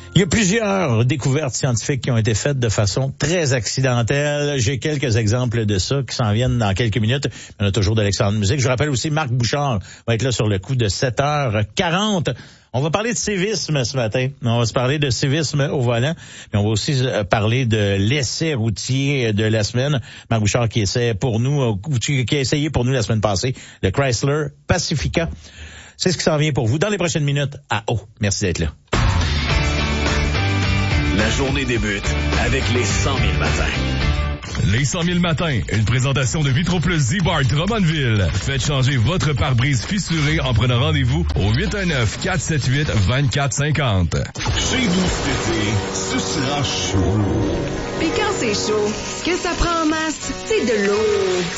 Il y a plusieurs découvertes scientifiques qui ont été faites de façon très accidentelle. J'ai quelques exemples de ça qui s'en viennent dans quelques minutes. On a toujours de l'excellente musique. Je rappelle aussi Marc Bouchard va être là sur le coup de 7h40. On va parler de civisme ce matin. On va se parler de civisme au volant. Mais on va aussi parler de l'essai routier de la semaine. Marc Bouchard qui essaie pour nous, qui a essayé pour nous la semaine passée, le Chrysler Pacifica. C'est ce qui s'en vient pour vous dans les prochaines minutes à O. Merci d'être là. La journée débute avec les 100 000 matins. Les 100 000 matins, une présentation de Vitroplus Z-Bar Drummondville. Faites changer votre pare-brise fissuré en prenant rendez-vous au 819-478-2450. Chez vous cet été, ce sera chaud. Puis quand c'est chaud, ce que ça prend en masse, c'est de l'eau.